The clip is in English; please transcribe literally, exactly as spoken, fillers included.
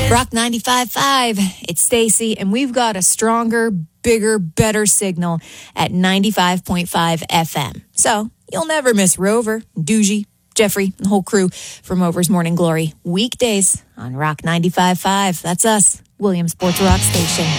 Rock ninety-five point five. It's Stacy, and we've got a stronger, bigger, better signal at ninety-five point five F M. So you'll never miss Rover, Doogie, Jeffrey, and the whole crew from Rover's Morning Glory. Weekdays on Rock ninety-five point five. That's us, William Sports Rock Station.